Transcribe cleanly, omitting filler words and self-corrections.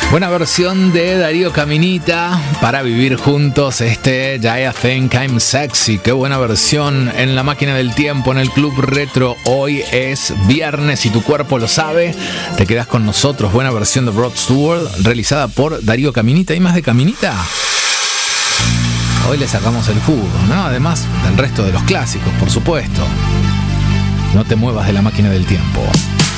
Buena versión de Darío Caminita para vivir juntos este I Think I'm Sexy. Qué buena versión en la máquina del tiempo en el Club Retro. Hoy es viernes y tu cuerpo lo sabe. Te quedas con nosotros. Buena versión de Rod Stewart realizada por Darío Caminita. ¿Hay más de Caminita? Hoy le sacamos el jugo, ¿no? Además del resto de los clásicos, por supuesto. No te muevas de la máquina del tiempo.